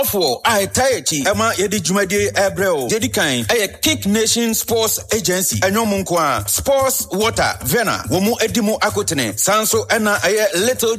for I Taichi, Emma Yedi Jumadi Abreu, Dedicain, a Kick Nation Sports Agency, Anomunkwa, Sports Water, Vena, Womu Edimo Akotene, Sanso Anna, a Little